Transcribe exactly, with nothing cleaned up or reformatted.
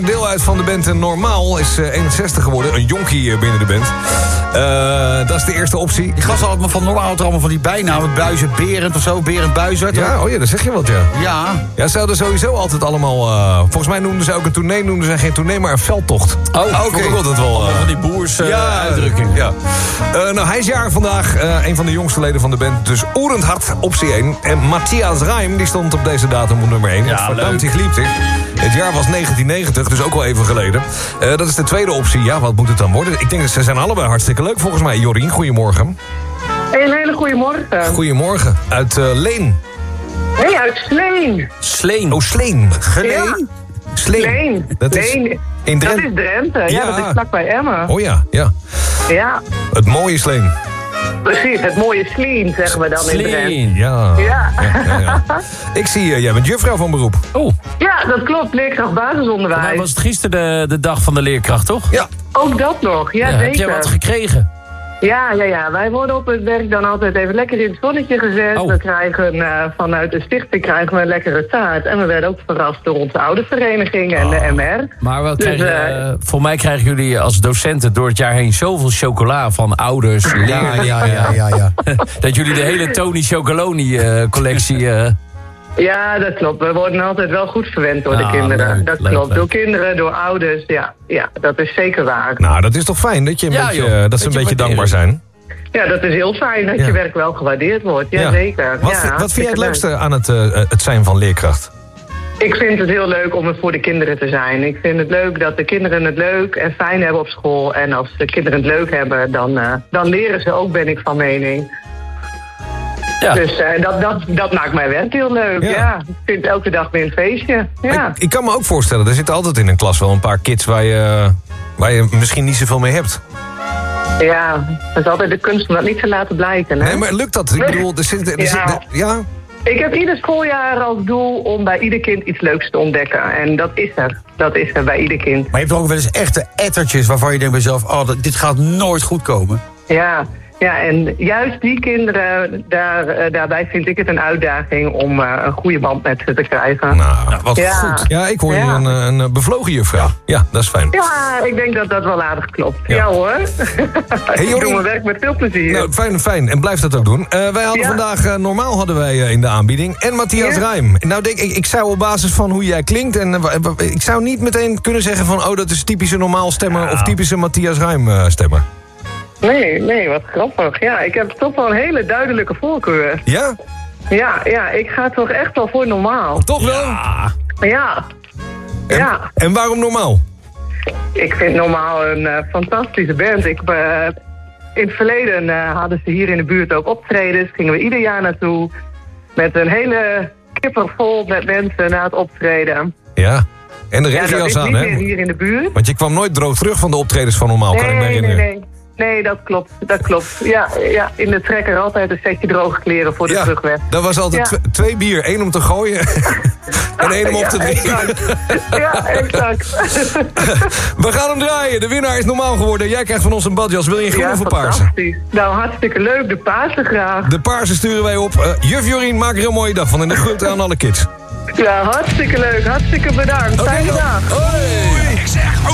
Deel uit van de band Normaal is uh, eenenzestig geworden. Een jonkie uh, binnen de band. Uh, dat is de eerste optie. Die gasten hadden van Normaal allemaal van die bijnamen. Buizen Berend of zo. Berend Buizerd. Ja, oh ja, dat zeg je wat, ja. Ja. Ja, ze hadden sowieso altijd allemaal... Uh, volgens mij noemden ze ook een tournee. Noemden ze geen tournee, maar een veldtocht. Oh, oké. Okay. Vond ik altijd wel... Uh, van die boers uh, ja, uitdrukking. Ja. Uh, nou, hij is jarig vandaag. Uh, een van de jongste leden van de band. Dus Oerend Hart, optie één. En Matthias Reim, die stond op deze datum op nummer één. Ja, verdammt, ik liep Het jaar was negentien negentig, dus ook al even geleden. Uh, dat is de tweede optie. Ja, wat moet het dan worden? Ik denk dat ze zijn allebei hartstikke leuk volgens mij. Jorien, goedemorgen. Hey, een hele goede morgen. Goedemorgen. Uit uh, Leen. Nee, uit Sleen. Sleen. Oh, Sleen. Geleen? Ja. Sleen. Sleen. Dat is Sleen. in Drenthe. Dat is Drenthe. Ja, Ja. dat is vlakbij Emmen. Oh ja, ja. Ja, Het mooie Sleen. precies. Het mooie Sleen, zeggen we dan in Drenthe. Sleen. Ja. Ja. Ja, ja, ja. Ik zie, uh, jij bent juffrouw van beroep. Oh, Ja, dat klopt. Leerkracht basisonderwijs. nou was het gisteren de, de dag van de leerkracht, toch? Ja. Ook dat nog, ja, Ja, zeker. heb jij wat gekregen? Ja, ja, ja. Wij worden op het werk dan altijd even lekker in het zonnetje gezet. Oh. We krijgen uh, vanuit de stichting krijgen we een lekkere taart. En we werden ook verrast door onze oudervereniging en de M R. Maar wat Dus, krijgen, uh, uh, voor mij krijgen jullie als docenten door het jaar heen zoveel chocola van ouders, Ja, leerlingen. ja, ja, ja, ja. Dat jullie de hele Tony Chocoloni uh, collectie... Uh, Ja, dat klopt. We worden altijd wel goed verwend door Ah, de kinderen. leuk, dat leuk, klopt. leuk. Door kinderen, door ouders. Ja, ja, dat is zeker waar. Nou, dat is toch fijn dat, je een Ja, beetje, joh. uh, dat Beetje ze een beetje waardering. dankbaar zijn. Ja, dat is heel fijn dat Ja. je werk wel gewaardeerd wordt. Ja, Ja. zeker. Wat, ja, vind- wat vind jij het hartstikke leukste leuk. aan het, uh, het zijn van leerkracht? Ik vind het heel leuk om er voor de kinderen te zijn. Ik vind het leuk dat de kinderen het leuk en fijn hebben op school. En als de kinderen het leuk hebben, dan, uh, dan leren ze ook, ben ik van mening. ja. Dus uh, dat, dat, dat maakt mijn werk heel leuk. Ja. Ja. Ik vind elke dag weer een feestje. Ja. Ik, ik kan me ook voorstellen, er zitten altijd in een klas wel een paar kids waar je, waar je misschien niet zoveel mee hebt. Ja, dat is altijd de kunst om dat niet te laten blijken. Hè? Nee, maar lukt dat? Ik bedoel, er zit... Er Ja. zit ja? Ik heb ieder schooljaar als doel om bij ieder kind iets leuks te ontdekken. En dat is er. Dat is er bij ieder kind. Maar je hebt toch ook wel eens echte ettertjes waarvan je denkt bij jezelf... oh, dat- dit gaat nooit goed komen. Ja, ja, en juist die kinderen, daar, uh, daarbij vind ik het een uitdaging om uh, een goede band met ze te krijgen. Nou, Wat Ja. goed. ja, ik hoor Ja. hier een, uh, een uh, bevlogen juffrouw. Ja, dat is fijn. Ja, ik denk dat dat wel aardig klopt. Ja. Ja, hoor. ik Jorien. doe mijn werk met veel plezier. Nou, fijn, fijn. En blijf dat ook doen. Uh, wij hadden Ja. vandaag, uh, normaal hadden wij uh, in de aanbieding. En Matthias Ja. Reim. Nou, denk ik, ik zou op basis van hoe jij klinkt... en uh, w- w- ik zou niet meteen kunnen zeggen van... oh, dat is typische normaal stemmer of typische Matthias Reim uh, stemmer. Nee, nee, wat grappig. Ja, ik heb toch wel een hele duidelijke voorkeur. Ja? Ja, ja, ik ga toch echt wel voor normaal. Toch wel? Ja. En, Ja. en waarom normaal? Ik vind normaal een uh, fantastische band. Ik, uh, in het verleden uh, hadden ze hier in de buurt ook optredens. Gingen we ieder jaar naartoe. Met een hele kipper vol met mensen na het optreden. Ja. En de Ja, dat regio's is aan, niet hè? meer hier in de buurt. Want je kwam nooit droog terug van de optredens van normaal, kan ik me Nee, nee, herinneren. nee. Nee, dat klopt. Dat klopt. Ja, ja, in de trekker altijd een setje droge kleren voor de Ja, terugweg. dat was altijd Ja. tw- twee bier. één om te gooien en één om op te Ja, drinken. exact. Ja, exact. We gaan hem draaien. De winnaar is normaal geworden. Jij krijgt van ons een badjas. Wil je een groen Ja, of een paarse? fantastisch. Nou, hartstikke leuk. De paarse graag. De paarse sturen wij op. Uh, Juf Jorien, maak er een mooie dag van. En de groeten aan alle kids. Ja, hartstikke leuk. Hartstikke bedankt. Oké, Fijne dan. dag. Hoi.